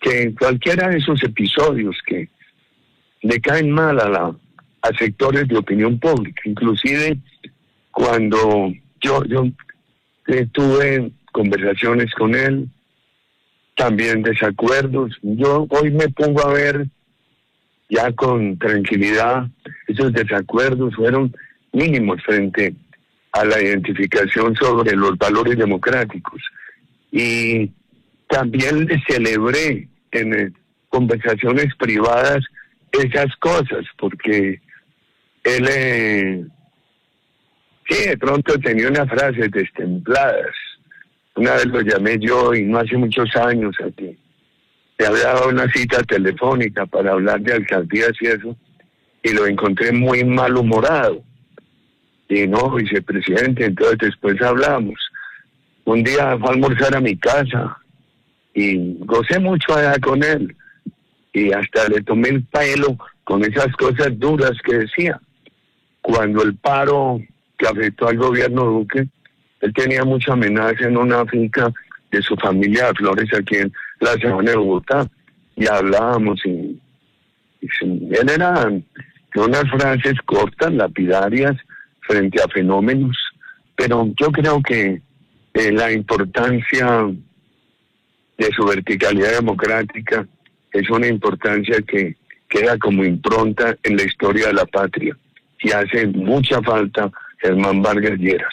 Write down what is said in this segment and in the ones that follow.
que cualquiera de esos episodios que le caen mal a sectores de opinión pública, inclusive cuando yo tuve conversaciones con él, también desacuerdos. Yo hoy me pongo a ver ya con tranquilidad, esos desacuerdos fueron mínimos frente a la identificación sobre los valores democráticos. Y también le celebré en conversaciones privadas esas cosas, porque él sí, de pronto tenía unas frases destempladas. Una vez lo llamé yo, y no hace muchos años, a ti. Le había dado una cita telefónica para hablar de alcaldías y eso, y lo encontré muy malhumorado. Y no, vicepresidente, entonces después hablamos. Un día fue a almorzar a mi casa y gocé mucho allá con él. Y hasta le tomé el pelo con esas cosas duras que decía. Cuando el paro que afectó al gobierno Duque, él tenía mucha amenaza en una finca de su familia de Flores aquí en la Sabana de Bogotá. Y hablábamos y él era unas frases cortas, lapidarias, frente a fenómenos. Pero yo creo que la importancia de su verticalidad democrática es una importancia que queda como impronta en la historia de la patria y hace mucha falta Germán Vargas Lleras.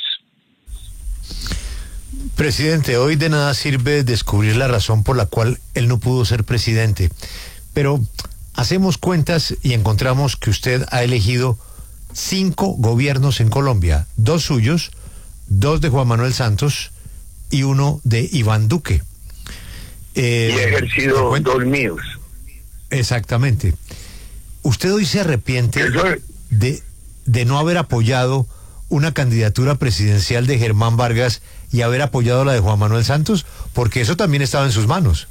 Presidente, hoy de nada sirve descubrir la razón por la cual él no pudo ser presidente, pero hacemos cuentas y encontramos que usted ha elegido 5 gobiernos en Colombia, 2 suyos, 2 de Juan Manuel Santos y 1 de Iván Duque. Y he ejercido 2 míos. Exactamente. ¿Usted hoy se arrepiente de no haber apoyado una candidatura presidencial de Germán Vargas y haber apoyado la de Juan Manuel Santos? Porque eso también estaba en sus manos.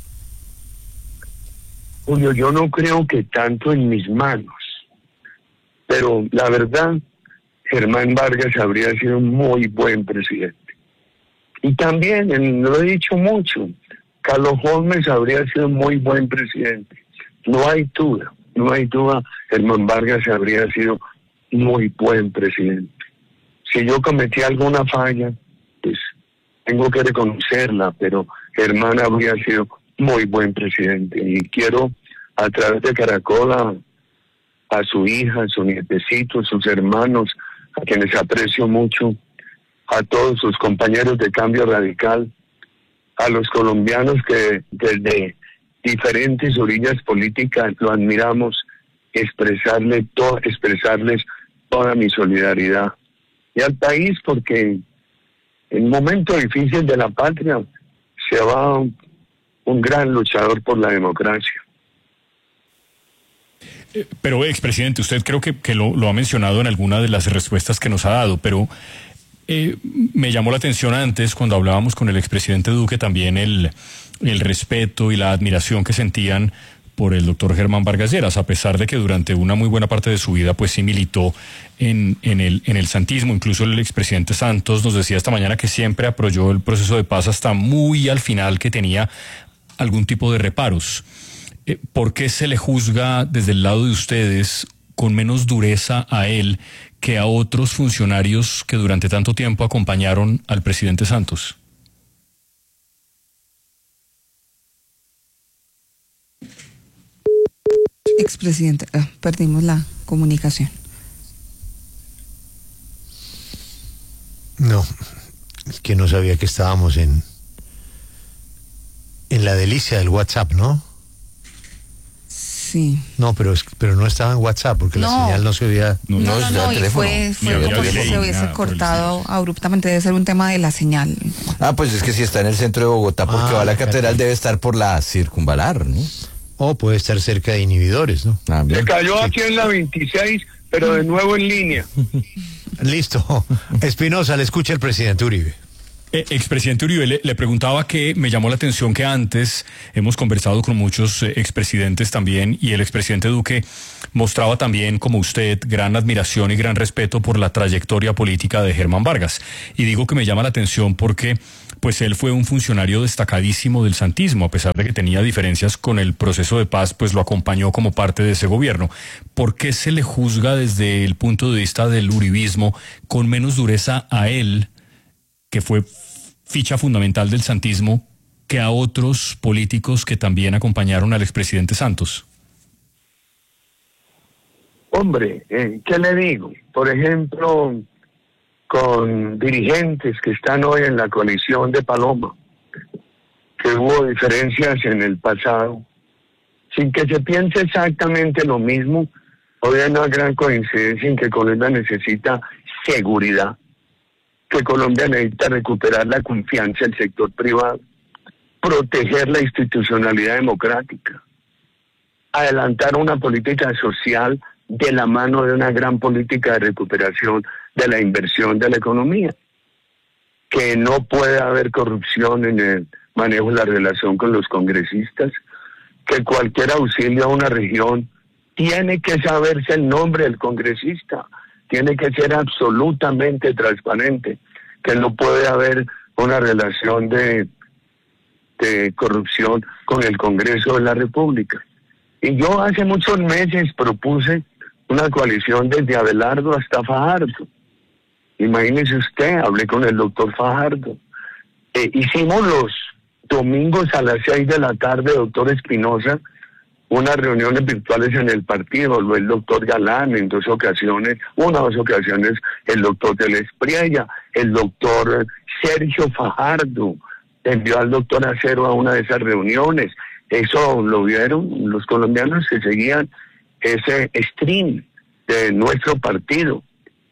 Julio, yo no creo que tanto en mis manos, pero la verdad, Germán Vargas habría sido un muy buen presidente. Y también, lo he dicho mucho, Carlos Holmes habría sido un muy buen presidente. No hay duda, Germán Vargas habría sido muy buen presidente. Si yo cometí alguna falla, pues tengo que reconocerla, pero Germán habría sido muy buen presidente. Y quiero, a través de Caracol, a su hija, a su nietecito, a sus hermanos, a quienes aprecio mucho, a todos sus compañeros de Cambio Radical, a los colombianos que desde diferentes orillas políticas lo admiramos, expresarles toda mi solidaridad. Y al país, porque en momentos difíciles de la patria se va un gran luchador por la democracia. Pero, expresidente, usted creo que lo ha mencionado en alguna de las respuestas que nos ha dado, pero me llamó la atención antes, cuando hablábamos con el expresidente Duque, también el respeto y la admiración que sentían por el doctor Germán Vargas Lleras, a pesar de que durante una muy buena parte de su vida pues sí militó en el santismo. Incluso el expresidente Santos nos decía esta mañana que siempre apoyó el proceso de paz hasta muy al final, que tenía algún tipo de reparos. ¿Por qué se le juzga desde el lado de ustedes con menos dureza a él que a otros funcionarios que durante tanto tiempo acompañaron al presidente Santos? Expresidente, perdimos la comunicación. No, es que no sabía que estábamos en la delicia del WhatsApp, ¿no? Sí. No, pero no estaba en WhatsApp porque la señal no se oía. No, y fue como si se hubiese cortado abruptamente. Debe ser un tema de la señal. Pues es que si está en el centro de Bogotá, porque va a la catedral, debe estar por la circunvalar, ¿no? O puede estar cerca de Inhibidores, ¿no? Se cayó aquí en la 26, pero de nuevo en línea. Listo. Espinosa, le escucha el presidente Uribe. Expresidente Uribe, le preguntaba, que me llamó la atención que antes hemos conversado con muchos expresidentes también, y el expresidente Duque mostraba también, como usted, gran admiración y gran respeto por la trayectoria política de Germán Vargas. Y digo que me llama la atención porque pues él fue un funcionario destacadísimo del santismo, a pesar de que tenía diferencias con el proceso de paz, pues lo acompañó como parte de ese gobierno. ¿Por qué se le juzga desde el punto de vista del uribismo con menos dureza a él, que fue ficha fundamental del santismo, que a otros políticos que también acompañaron al expresidente Santos? Hombre, ¿qué le digo? Por ejemplo, con dirigentes que están hoy en la coalición de Paloma, que hubo diferencias en el pasado, sin que se piense exactamente lo mismo, hoy hay una gran coincidencia en que Colombia necesita seguridad, que Colombia necesita recuperar la confianza del sector privado, proteger la institucionalidad democrática, adelantar una política social de la mano de una gran política de recuperación de la inversión de la economía, que no puede haber corrupción en el manejo de la relación con los congresistas, que cualquier auxilio a una región tiene que saberse el nombre del congresista, tiene que ser absolutamente transparente, que no puede haber una relación de corrupción con el Congreso de la República. Y yo hace muchos meses propuse una coalición desde Abelardo hasta Fajardo. Imagínese usted, hablé con el doctor Fajardo. Hicimos los domingos a las 6 de la tarde, doctor Espinosa, unas reuniones virtuales en el partido, luego el doctor Galán en 2 ocasiones, una o 2 ocasiones el doctor de la Espriella, el doctor Sergio Fajardo envió al doctor Acero a una de esas reuniones. Eso lo vieron los colombianos que seguían ese stream de nuestro partido.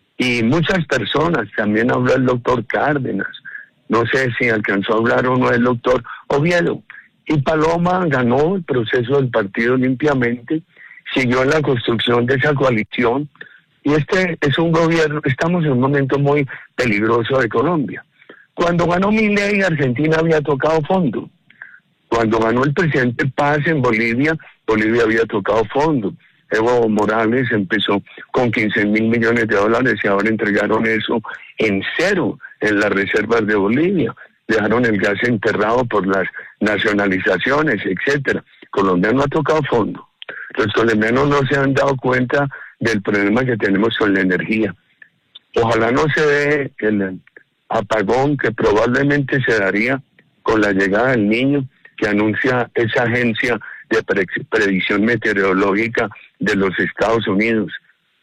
Y muchas personas, también habló el doctor Cárdenas, no sé si alcanzó a hablar o no el doctor Oviedo. Y Paloma ganó el proceso del partido limpiamente, siguió en la construcción de esa coalición, y este es un gobierno, estamos en un momento muy peligroso de Colombia. Cuando ganó Milei, Argentina había tocado fondo. Cuando ganó el presidente Paz en Bolivia, Bolivia había tocado fondo. Evo Morales empezó con 15.000 millones de dólares y ahora entregaron eso en cero en las reservas de Bolivia. Dejaron el gas enterrado por las nacionalizaciones, etcétera. Colombia no ha tocado fondo. Los colombianos no se han dado cuenta del problema que tenemos con la energía. Ojalá no se dé el apagón que probablemente se daría con la llegada del Niño, que anuncia esa agencia de predicción meteorológica de los Estados Unidos.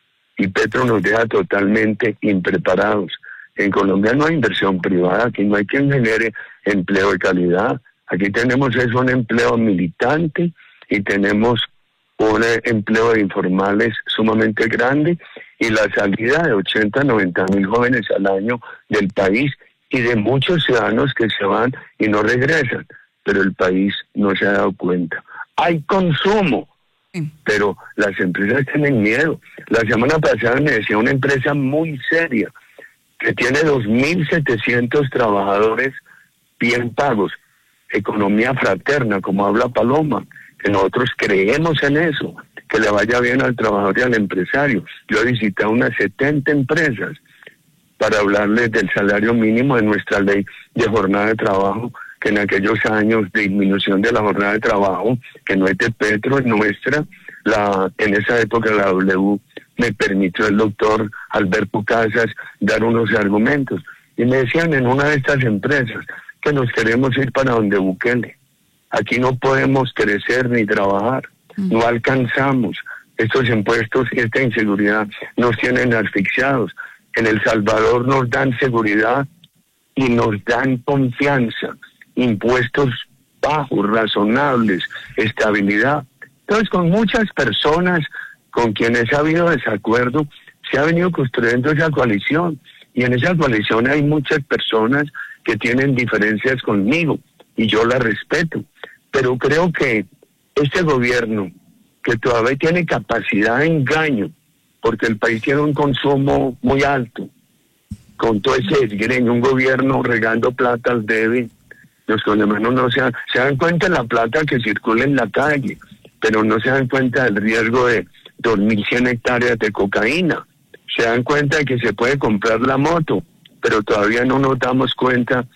Y Petro nos deja totalmente impreparados. En Colombia no hay inversión privada, aquí no hay quien genere empleo de calidad. Aquí tenemos un empleo militante y tenemos un empleo de informales sumamente grande y la salida de 80, 90 mil jóvenes al año del país y de muchos ciudadanos que se van y no regresan. Pero el país no se ha dado cuenta. Hay consumo, pero las empresas tienen miedo. La semana pasada me decía una empresa muy seria que tiene 2.700 trabajadores bien pagos, economía fraterna, como habla Paloma, que nosotros creemos en eso, que le vaya bien al trabajador y al empresario. Yo he visitado unas 70 empresas para hablarles del salario mínimo de nuestra ley de jornada de trabajo, que en aquellos años de disminución de la jornada de trabajo, que no es de Petro, es nuestra, en esa época la W me permitió el doctor Alberto Casas dar unos argumentos. Y me decían en una de estas empresas que nos queremos ir para donde Bukele. Aquí no podemos crecer ni trabajar, no alcanzamos. Estos impuestos y esta inseguridad nos tienen asfixiados. En El Salvador nos dan seguridad y nos dan confianza. Impuestos bajos, razonables, estabilidad. Entonces, con muchas personas con quienes ha habido desacuerdo, se ha venido construyendo esa coalición. Y en esa coalición hay muchas personas que tienen diferencias conmigo, y yo las respeto. Pero creo que este gobierno, que todavía tiene capacidad de engaño, porque el país tiene un consumo muy alto, con todo ese desgreño, un gobierno regando plata al débil, los colombianos no se dan cuenta de la plata que circula en la calle, pero no se dan cuenta del riesgo de 2.100 hectáreas de cocaína. Se dan cuenta de que se puede comprar la moto, pero todavía no nos damos cuenta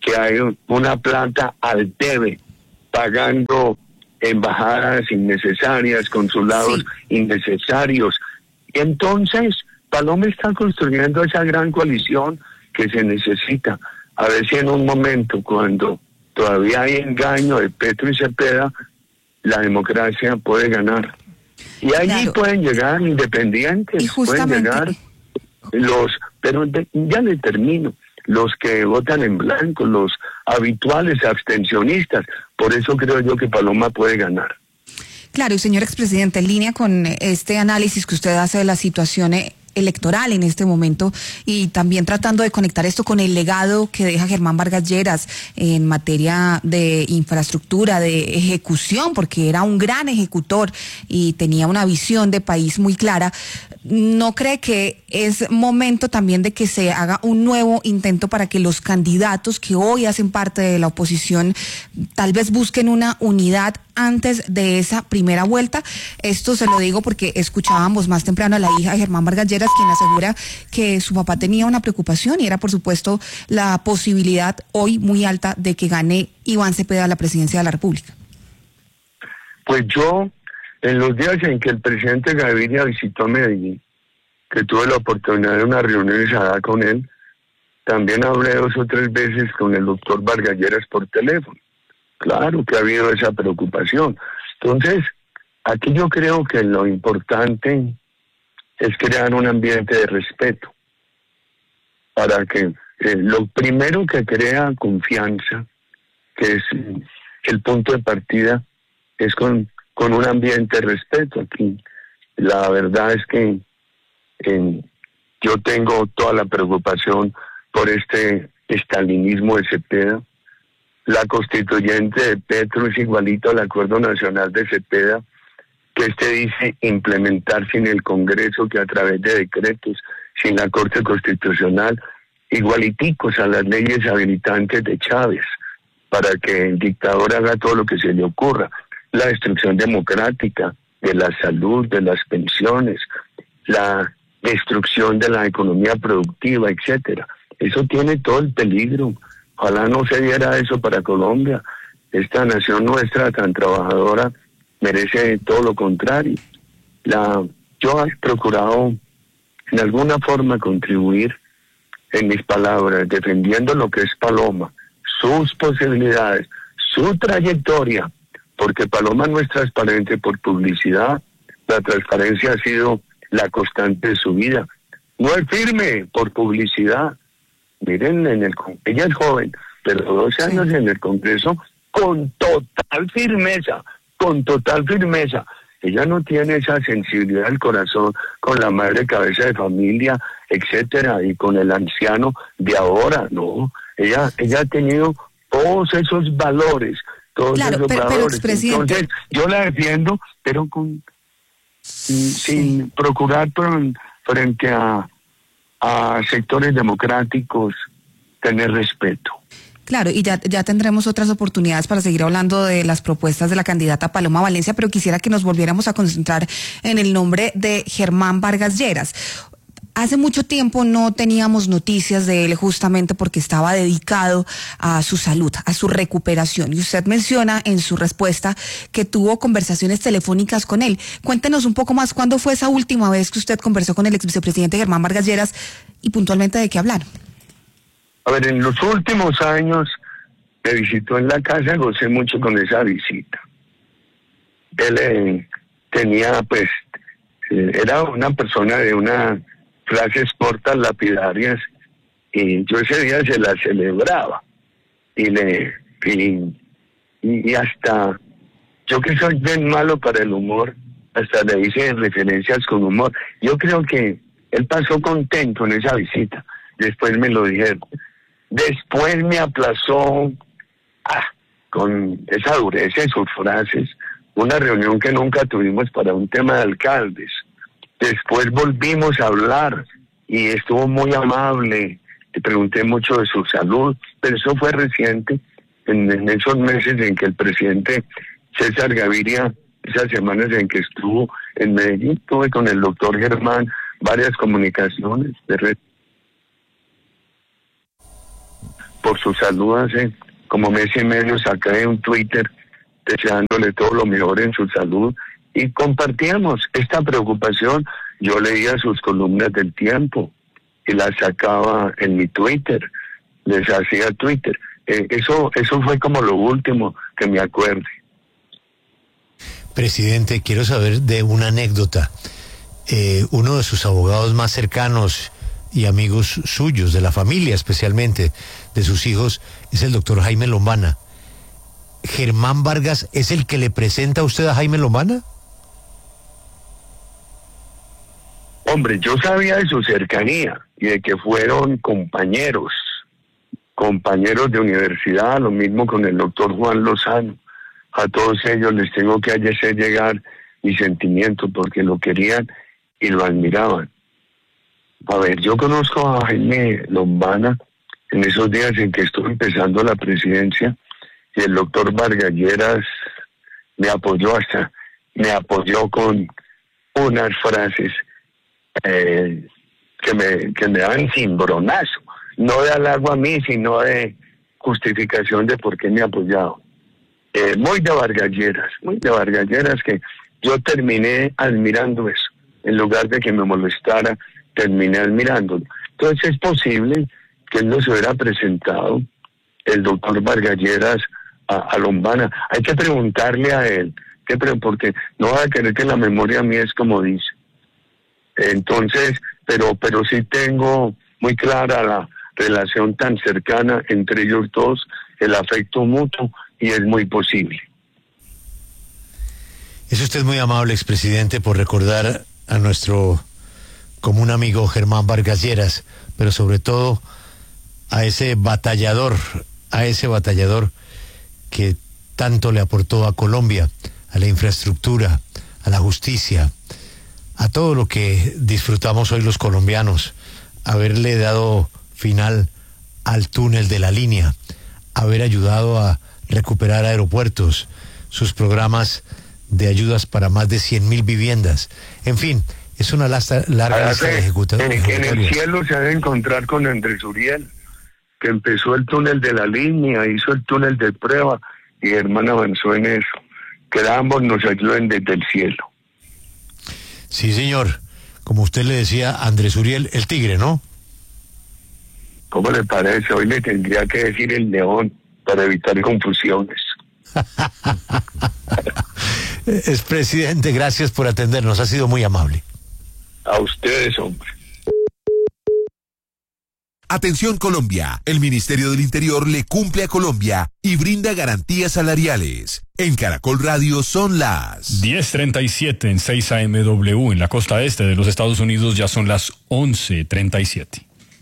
que hay una planta al debe, pagando embajadas innecesarias, consulados innecesarios. Y entonces Paloma está construyendo esa gran coalición que se necesita. A ver si en un momento, cuando todavía hay engaño de Petro y Cepeda, la democracia puede ganar. Y allí pueden llegar independientes, y justamente pueden llegar pero ya le termino, los que votan en blanco, los habituales abstencionistas. Por eso creo yo que Paloma puede ganar. Claro, y señor expresidente, en línea con este análisis que usted hace de la situación electoral en este momento y también tratando de conectar esto con el legado que deja Germán Vargas Lleras en materia de infraestructura, de ejecución, porque era un gran ejecutor y tenía una visión de país muy clara. ¿No cree que es momento también de que se haga un nuevo intento para que los candidatos que hoy hacen parte de la oposición tal vez busquen una unidad antes de esa primera vuelta? Esto se lo digo porque escuchábamos más temprano a la hija de Germán Vargas Lleras, quien asegura que su papá tenía una preocupación y era, por supuesto, la posibilidad hoy muy alta de que gane Iván Cepeda la presidencia de la República. Pues yo, en los días en que el presidente Gaviria visitó Medellín, que tuve la oportunidad de una reunión ensayada con él, también hablé 2 o 3 veces con el doctor Vargas Lleras por teléfono. Claro que ha habido esa preocupación. Entonces, aquí yo creo que lo importante es crear un ambiente de respeto para que lo primero que crea confianza, que es el punto de partida, es con un ambiente de respeto. Aquí la verdad es que yo tengo toda la preocupación por este estalinismo de Cepeda. La constituyente de Petro es igualito al Acuerdo Nacional de Cepeda, que dice implementar sin el Congreso, que a través de decretos, sin la Corte Constitucional, igualiticos a las leyes habilitantes de Chávez, para que el dictador haga todo lo que se le ocurra. La destrucción democrática de la salud, de las pensiones, la destrucción de la economía productiva, etcétera. Eso tiene todo el peligro. Ojalá no se diera eso para Colombia. Esta nación nuestra tan trabajadora merece todo lo contrario. Yo he procurado en alguna forma contribuir en mis palabras, defendiendo lo que es Paloma, sus posibilidades, su trayectoria, porque Paloma no es transparente por publicidad. La transparencia ha sido la constante de su vida. No es firme por publicidad. Miren, ella es joven, pero 12 años en el Congreso con total firmeza. Ella no tiene esa sensibilidad del corazón con la madre cabeza de familia, etcétera, y con el anciano de ahora, no. Ella ha tenido todos esos valores, valores. Entonces, yo la defiendo, pero sin procurar frente a sectores democráticos tener respeto. Claro, y ya tendremos otras oportunidades para seguir hablando de las propuestas de la candidata Paloma Valencia, pero quisiera que nos volviéramos a concentrar en el nombre de Germán Vargas Lleras. Hace mucho tiempo no teníamos noticias de él justamente porque estaba dedicado a su salud, a su recuperación. Y usted menciona en su respuesta que tuvo conversaciones telefónicas con él. Cuéntenos un poco más, ¿cuándo fue esa última vez que usted conversó con el ex vicepresidente Germán Vargas Lleras y puntualmente de qué hablaron? A ver, en los últimos años me visitó en la casa, gocé mucho con esa visita. Él tenía, era una persona de una frases cortas, lapidarias, y yo ese día se las celebraba. Y hasta, yo que soy bien malo para el humor, hasta le hice referencias con humor. Yo creo que él pasó contento en esa visita. Después me lo dijeron. Después me aplazó con esa dureza en sus frases, una reunión que nunca tuvimos para un tema de alcaldes. Después volvimos a hablar y estuvo muy amable, le pregunté mucho de su salud, pero eso fue reciente, en esos meses en que el presidente César Gaviria, esas semanas en que estuvo en Medellín, tuve con el doctor Germán varias comunicaciones de red. por su salud hace como mes y medio saqué un Twitter deseándole todo lo mejor en su salud y compartíamos esta preocupación. Yo leía sus columnas del Tiempo y las sacaba en mi Twitter, les hacía Twitter. Eso fue como lo último que me acuerde. Presidente, quiero saber de una anécdota. Uno de sus abogados más cercanos y amigos suyos, de la familia especialmente, de sus hijos, es el doctor Jaime Lombana. ¿Germán Vargas es el que le presenta a usted a Jaime Lombana? Hombre, yo sabía de su cercanía y de que fueron compañeros de universidad, lo mismo con el doctor Juan Lozano. A todos ellos les tengo que hacer llegar mi sentimiento porque lo querían y lo admiraban. A ver, yo conozco a Jaime Lombana en esos días en que estuve empezando la presidencia y el doctor Vargas Lleras me apoyó con unas frases que me daban cimbronazo, no de halago a mí, sino de justificación de por qué me ha apoyado. Muy de Vargas Lleras, que yo terminé admirando eso. En lugar de que me molestara, terminé admirándolo. Entonces es posible que él no se hubiera presentado, el doctor Vargas Lleras, a Lombana. Hay que preguntarle a él, porque no va a querer que la memoria mía es como dice. Entonces, pero sí tengo muy clara la relación tan cercana entre ellos dos, el afecto mutuo, y es muy posible. Es usted muy amable, expresidente, por recordar a nuestro común amigo Germán Vargas Lleras, pero sobre todo a ese batallador que tanto le aportó a Colombia, a la infraestructura, a la justicia, a todo lo que disfrutamos hoy los colombianos, haberle dado final al túnel de la línea, haber ayudado a recuperar aeropuertos, sus programas de ayudas para más de 100.000 viviendas. En fin, es una larga lista de ejecutores. En el cielo se ha de encontrar con Andrés Uriel, que empezó el túnel de la línea, hizo el túnel de prueba y Germán avanzó en eso. Que ambos nos ayuden desde el cielo. Sí, señor. Como usted le decía, Andrés Uriel, el tigre, ¿no? ¿Cómo le parece? Hoy le tendría que decir el león para evitar confusiones. Expresidente, gracias por atendernos, ha sido muy amable. A ustedes, hombre. Atención Colombia, el Ministerio del Interior le cumple a Colombia y brinda garantías salariales. En Caracol Radio son las 10:37 en 6 AMW. En la costa este de los Estados Unidos ya son las 11:37.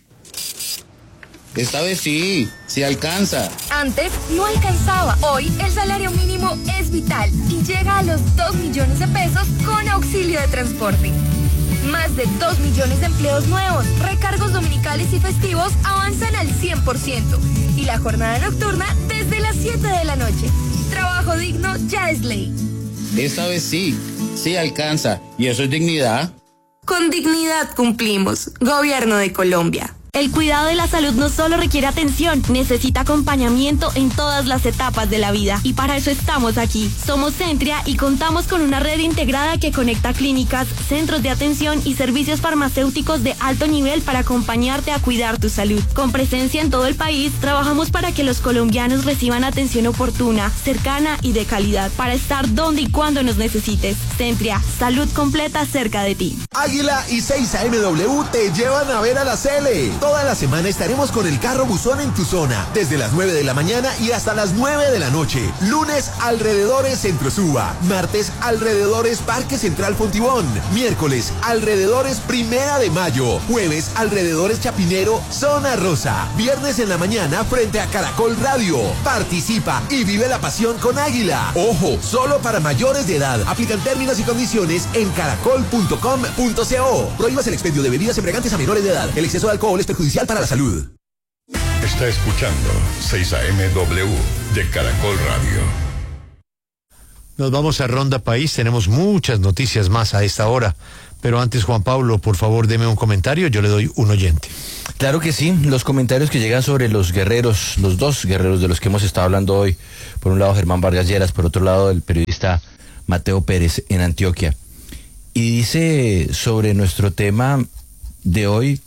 Esta vez sí alcanza. Antes no alcanzaba. Hoy el salario mínimo es vital y llega a los 2 millones de pesos con auxilio de transporte. Más de 2 millones de empleos nuevos, recargos dominicales y festivos avanzan al 100% y la jornada nocturna desde las 7 de la noche. Trabajo digno ya es ley. Esta vez sí alcanza. ¿Y eso es dignidad? Con dignidad cumplimos. Gobierno de Colombia. El cuidado de la salud no solo requiere atención, necesita acompañamiento en todas las etapas de la vida. Y para eso estamos aquí. Somos Centria y contamos con una red integrada que conecta clínicas, centros de atención y servicios farmacéuticos de alto nivel para acompañarte a cuidar tu salud. Con presencia en todo el país, trabajamos para que los colombianos reciban atención oportuna, cercana y de calidad, para estar donde y cuando nos necesites. Centria, salud completa cerca de ti. Águila y 6AMW te llevan a ver a la Cele. Toda la semana estaremos con el carro buzón en tu zona, desde las 9 de la mañana y hasta las 9 de la noche. Lunes, alrededores Centro Suba. Martes, alrededores Parque Central Fontibón. Miércoles, alrededores Primera de Mayo. Jueves, alrededores Chapinero, Zona Rosa. Viernes en la mañana, frente a Caracol Radio. Participa y vive la pasión con Águila. Ojo, solo para mayores de edad. Aplican términos y condiciones en caracol.com.co. Prohíbas el expendio de bebidas embriagantes a menores de edad. El exceso de alcohol es perjudicial para la salud. Está escuchando 6AMW de Caracol Radio. Nos vamos a Ronda País, tenemos muchas noticias más a esta hora, pero antes, Juan Pablo, por favor, deme un comentario, yo le doy un oyente. Claro que sí, los comentarios que llegan sobre los guerreros, los dos guerreros de los que hemos estado hablando hoy, por un lado Germán Vargas Lleras, por otro lado el periodista Mateo Pérez en Antioquia. Y dice sobre nuestro tema de hoy,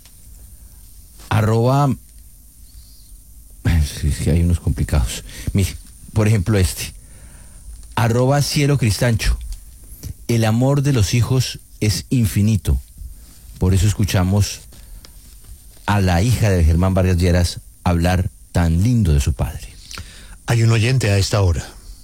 es que hay unos complicados. Mire, por ejemplo @Cielo Cristancho. El amor de los hijos es infinito. Por eso escuchamos a la hija de Germán Vargas Lleras hablar tan lindo de su padre. Hay un oyente a esta hora.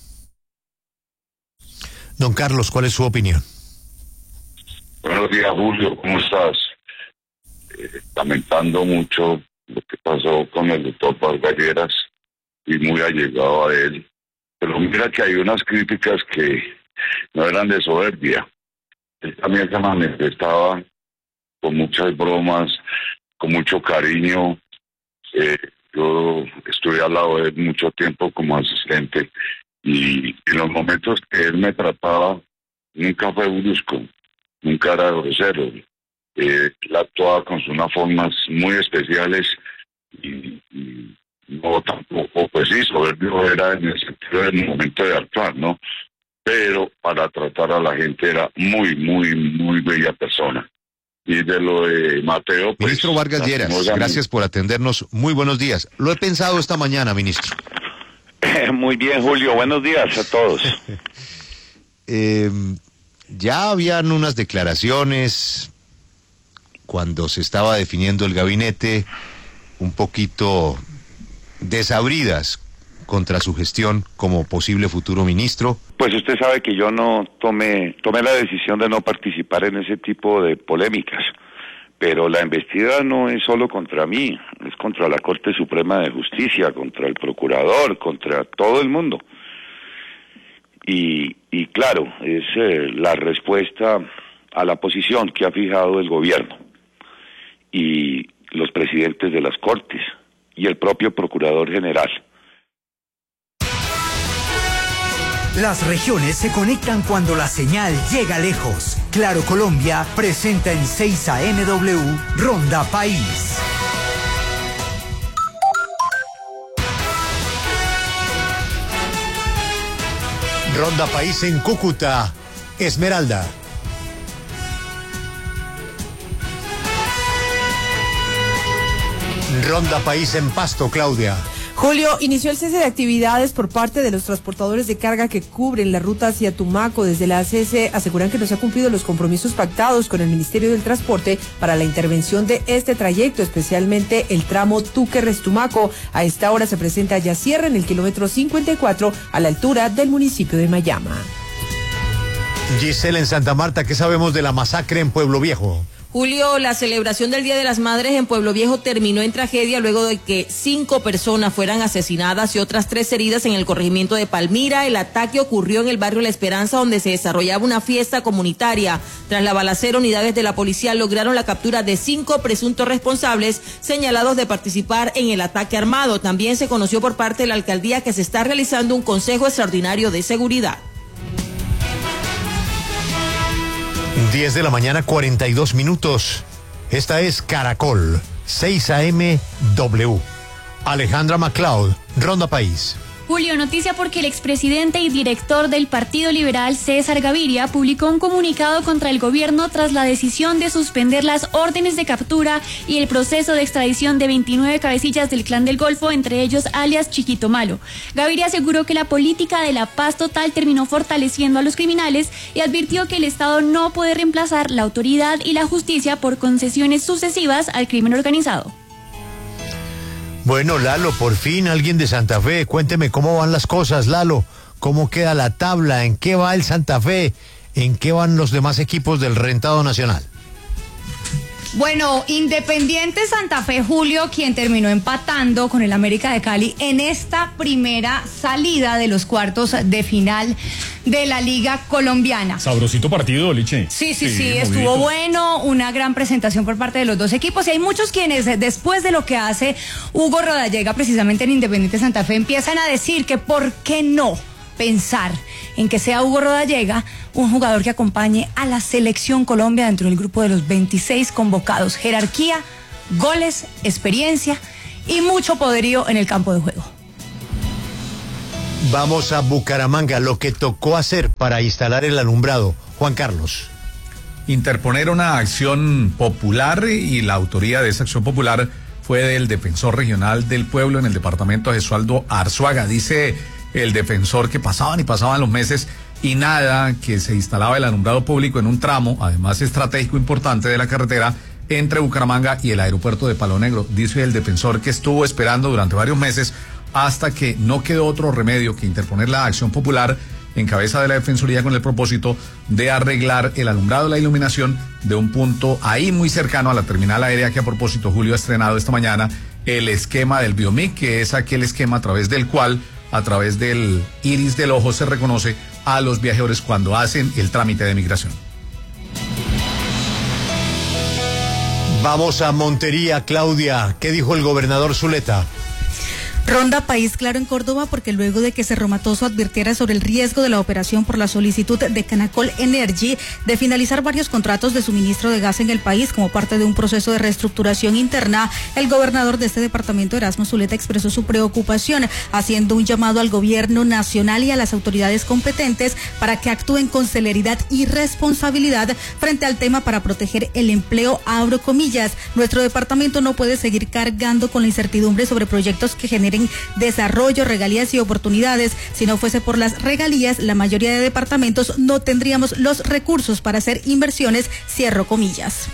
Don Carlos, ¿cuál es su opinión? Buenos días, Julio, ¿cómo estás? Lamentando mucho lo que pasó con el doctor Vargas Lleras y muy allegado a él. Pero mira que hay unas críticas que no eran de soberbia. Él también se manifestaba con muchas bromas, con mucho cariño. Yo estuve al lado de él mucho tiempo como asistente y en los momentos que él me trataba nunca fue brusco, nunca era grosero. Él actuaba con unas formas muy especiales y no tampoco, pues sí, soberbio era en el sentido del momento de actuar, ¿no? Pero para tratar a la gente era muy, muy, muy bella persona. Y de lo de Mateo, pues... Ministro Vargas Lleras, gracias por atendernos. Muy buenos días. Lo he pensado esta mañana, ministro. Muy bien, Julio. Buenos días a todos. Ya habían unas declaraciones cuando se estaba definiendo el gabinete un poquito desabridas contra su gestión como posible futuro ministro. Pues usted sabe que yo no tomé la decisión de no participar en ese tipo de polémicas, pero la investida no es solo contra mí, es contra la Corte Suprema de Justicia, contra el procurador, contra todo el mundo. Y claro, es la respuesta a la posición que ha fijado el gobierno y los presidentes de las Cortes y el propio Procurador General. Las regiones se conectan cuando la señal llega lejos. Claro Colombia presenta en 6am Ronda País. Ronda País en Cúcuta, Esmeralda. Ronda País en Pasto, Claudia. Julio, inició el cese de actividades por parte de los transportadores de carga que cubren la ruta hacia Tumaco. Desde la ACC aseguran que no se han cumplido los compromisos pactados con el Ministerio del Transporte para la intervención de este trayecto, especialmente el tramo Tuquerres-Tumaco. A esta hora se presenta ya cierre en el kilómetro 54 a la altura del municipio de Mayama. Giselle en Santa Marta, ¿qué sabemos de la masacre en Pueblo Viejo? Julio, la celebración del Día de las Madres en Pueblo Viejo terminó en tragedia luego de que 5 personas fueran asesinadas y otras 3 heridas en el corregimiento de Palmira. El ataque ocurrió en el barrio La Esperanza, donde se desarrollaba una fiesta comunitaria. Tras la balacera, unidades de la policía lograron la captura de 5 presuntos responsables señalados de participar en el ataque armado. También se conoció por parte de la alcaldía que se está realizando un consejo extraordinario de seguridad. 10 de la mañana, 42 minutos. Esta es Caracol, 6am Alejandra MacLeod, Ronda País. Julio, noticia porque el expresidente y director del Partido Liberal, César Gaviria, publicó un comunicado contra el gobierno tras la decisión de suspender las órdenes de captura y el proceso de extradición de 29 cabecillas del Clan del Golfo, entre ellos alias Chiquito Malo. Gaviria aseguró que la política de la paz total terminó fortaleciendo a los criminales y advirtió que el Estado no puede reemplazar la autoridad y la justicia por concesiones sucesivas al crimen organizado. Bueno, Lalo, por fin alguien de Santa Fe. Cuénteme cómo van las cosas, Lalo. ¿Cómo queda la tabla? ¿En qué va el Santa Fe? ¿En qué van los demás equipos del Rentado Nacional? Bueno, Independiente Santa Fe, Julio, quien terminó empatando con el América de Cali en esta primera salida de los cuartos de final de la Liga Colombiana. Sabrosito partido, Liche. Sí, estuvo bueno, una gran presentación por parte de los dos equipos y hay muchos quienes después de lo que hace Hugo Rodallega precisamente en Independiente Santa Fe empiezan a decir que por qué no pensar en que sea Hugo Rodallega un jugador que acompañe a la Selección Colombia dentro del grupo de los 26 convocados. Jerarquía goles, experiencia y mucho poderío en el campo de juego. Vamos a Bucaramanga, lo que tocó hacer para instalar el alumbrado. Juan Carlos. Interponer una acción popular, y la autoría de esa acción popular fue del defensor regional del pueblo en el departamento, Gesualdo Arzuaga. Dice el defensor que pasaban y pasaban los meses y nada, que se instalaba el alumbrado público en un tramo, además estratégico importante de la carretera entre Bucaramanga y el aeropuerto de Palo Negro. Dice el defensor que estuvo esperando durante varios meses hasta que no quedó otro remedio que interponer la acción popular en cabeza de la Defensoría con el propósito de arreglar el alumbrado, la iluminación de un punto ahí muy cercano a la terminal aérea, que a propósito Julio ha estrenado esta mañana el esquema del Biomic, que es aquel esquema a través del cual, a través del iris del ojo, se reconoce a los viajeros cuando hacen el trámite de migración. Vamos a Montería, Claudia. ¿Qué dijo el gobernador Zuleta? Ronda país claro en Córdoba, porque luego de que Cerro Matoso advirtiera sobre el riesgo de la operación por la solicitud de Canacol Energy de finalizar varios contratos de suministro de gas en el país como parte de un proceso de reestructuración interna, el gobernador de este departamento, Erasmo Zuleta, expresó su preocupación, haciendo un llamado al gobierno nacional y a las autoridades competentes para que actúen con celeridad y responsabilidad frente al tema para proteger el empleo, abro comillas. Nuestro departamento no puede seguir cargando con la incertidumbre sobre proyectos que generen desarrollo, regalías y oportunidades. Si no fuese por las regalías, la mayoría de departamentos no tendríamos los recursos para hacer inversiones, cierro comillas.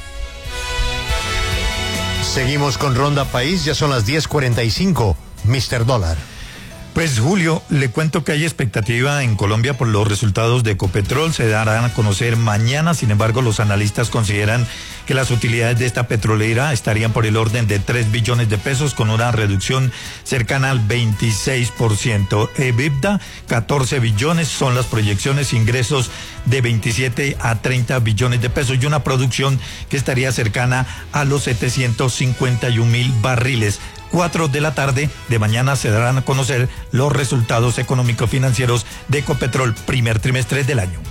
Seguimos con Ronda País, ya son las 10:45. Mr. Dólar. Pues Julio, le cuento que hay expectativa en Colombia por los resultados de Ecopetrol, se darán a conocer mañana. Sin embargo, los analistas consideran que las utilidades de esta petrolera estarían por el orden de 3 billones de pesos, con una reducción cercana al 26%. EBITDA, 14 billones son las proyecciones, ingresos de 27 a 30 billones de pesos y una producción que estaría cercana a los 751,000 barriles. 4 de la tarde de mañana se darán a conocer los resultados económico-financieros de Ecopetrol primer trimestre del año.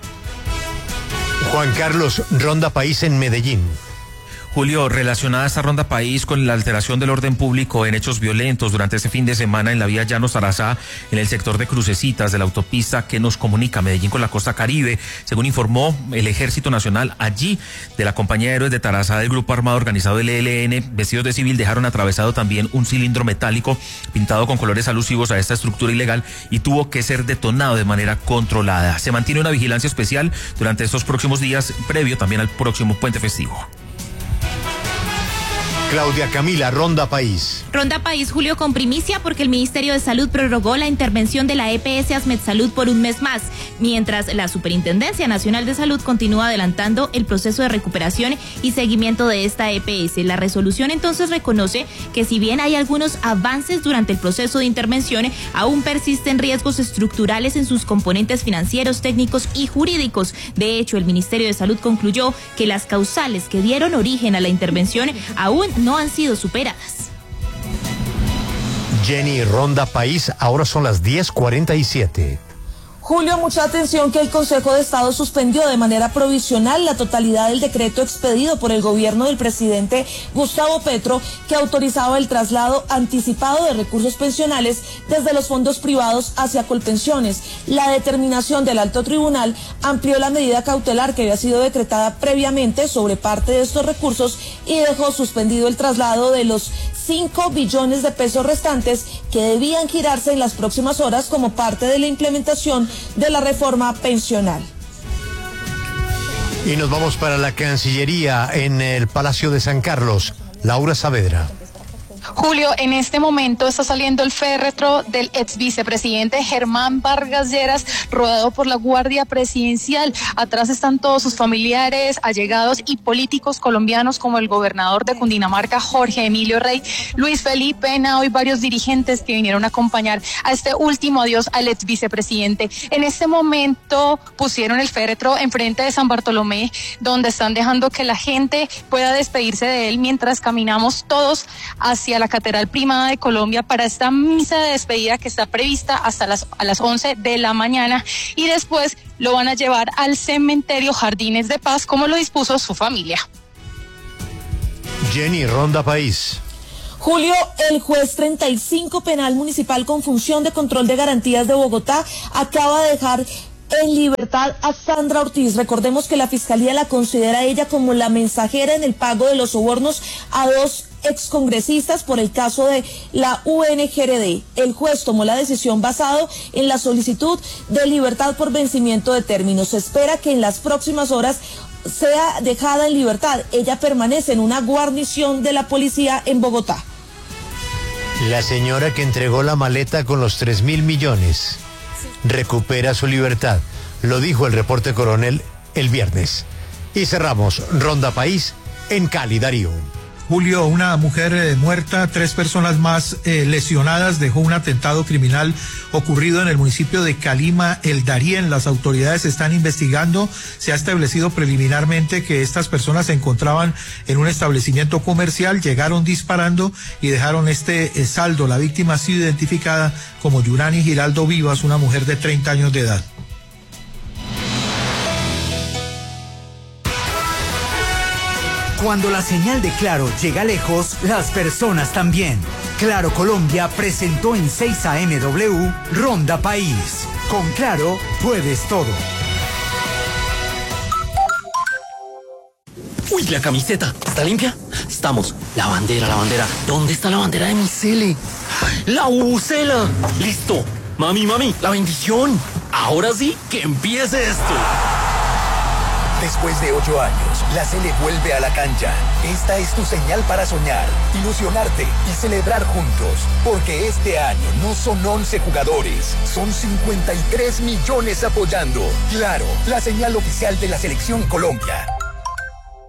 Juan Carlos, Ronda País en Medellín. Julio, relacionada a esta ronda país con la alteración del orden público en hechos violentos durante este fin de semana en la vía Llanos-Tarazá, en el sector de Crucecitas de la autopista que nos comunica Medellín con la costa Caribe, según informó el Ejército Nacional, allí de la Compañía de Héroes de Tarazá del Grupo Armado Organizado del ELN, vestidos de civil, dejaron atravesado también un cilindro metálico pintado con colores alusivos a esta estructura ilegal y tuvo que ser detonado de manera controlada. Se mantiene una vigilancia especial durante estos próximos días, previo también al próximo puente festivo. Claudia Camila, Ronda País. Ronda País, Julio, con primicia, porque el Ministerio de Salud prorrogó la intervención de la EPS Asmedsalud por un mes más, mientras la Superintendencia Nacional de Salud continúa adelantando el proceso de recuperación y seguimiento de esta EPS. La resolución entonces reconoce que si bien hay algunos avances durante el proceso de intervención, aún persisten riesgos estructurales en sus componentes financieros, técnicos y jurídicos. De hecho, el Ministerio de Salud concluyó que las causales que dieron origen a la intervención aún no han sido superadas. Jenny, Ronda País, ahora son las 10:47. Julio, mucha atención que el Consejo de Estado suspendió de manera provisional la totalidad del decreto expedido por el gobierno del presidente Gustavo Petro, que autorizaba el traslado anticipado de recursos pensionales desde los fondos privados hacia Colpensiones. La determinación del alto tribunal amplió la medida cautelar que había sido decretada previamente sobre parte de estos recursos y dejó suspendido el traslado de los 5 billones de pesos restantes que debían girarse en las próximas horas como parte de la implementación de la reforma pensional. Y nos vamos para la Cancillería en el Palacio de San Carlos. Laura Saavedra. Julio, en este momento está saliendo el féretro del ex vicepresidente Germán Vargas Lleras, rodado por la Guardia Presidencial. Atrás están todos sus familiares, allegados y políticos colombianos, como el gobernador de Cundinamarca, Jorge Emilio Rey, Luis Felipe Henao y varios dirigentes que vinieron a acompañar a este último adiós al ex vicepresidente. En este momento pusieron el féretro enfrente de San Bartolomé, donde están dejando que la gente pueda despedirse de él mientras caminamos todos hacia la Catedral Primada de Colombia para esta misa de despedida que está prevista hasta a las 11 de la mañana, y después lo van a llevar al cementerio Jardines de Paz como lo dispuso su familia. Jenny, Ronda País. Julio, el juez 35 penal municipal con función de control de garantías de Bogotá acaba de dejar en libertad a Sandra Ortiz. Recordemos que la fiscalía la considera a ella como la mensajera en el pago de los sobornos a 2 excongresistas por el caso de la UNGRD. El juez tomó la decisión basado en la solicitud de libertad por vencimiento de términos. Se espera que en las próximas horas sea dejada en libertad. Ella permanece en una guarnición de la policía en Bogotá. La señora que entregó la maleta con los 3.000 millones recupera su libertad. Lo dijo el reporte coronel el viernes. Y cerramos Ronda País en Cali, Darío. Julio, una mujer muerta, 3 personas más lesionadas, dejó un atentado criminal ocurrido en el municipio de Calima, el Darién. Las autoridades están investigando. Se ha establecido preliminarmente que estas personas se encontraban en un establecimiento comercial, llegaron disparando y dejaron este saldo. La víctima ha sido identificada como Yurani Giraldo Vivas, una mujer de 30 años de edad. Cuando la señal de Claro llega lejos, las personas también. Claro Colombia presentó en 6 AMW Ronda País. Con Claro puedes todo. Uy, la camiseta, ¿está limpia? Estamos. La bandera. ¿Dónde está la bandera de mi cele? ¡La bubucela! ¡Listo! Mami, la bendición. Ahora sí, que empiece esto. Después de 8 años, la Sele vuelve a la cancha. Esta es tu señal para soñar, ilusionarte y celebrar juntos. Porque este año no son 11 jugadores, son 53 millones apoyando. Claro, la señal oficial de la Selección Colombia.